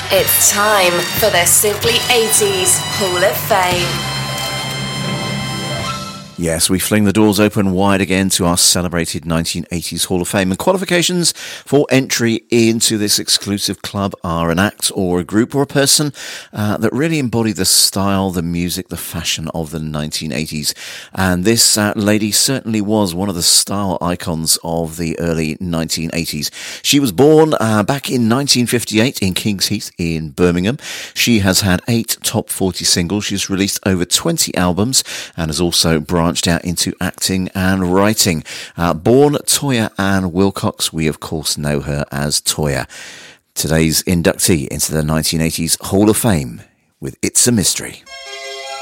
It's time for the Simply 80s Hall of Fame. Yes, we fling the doors open wide again to our celebrated 1980s Hall of Fame. And qualifications for entry into this exclusive club are an act or a group or a person that really embodied the style, the music, the fashion of the 1980s. And this lady certainly was one of the style icons of the early 1980s. She was born back in 1958 in Kings Heath in Birmingham. She has had 8 top 40 singles. She's released over 20 albums and has also branched out into acting and writing. Born Toyah Ann Wilcox, we of course know her as Toyah. Today's inductee into the 1980s Hall of Fame with It's a Mystery.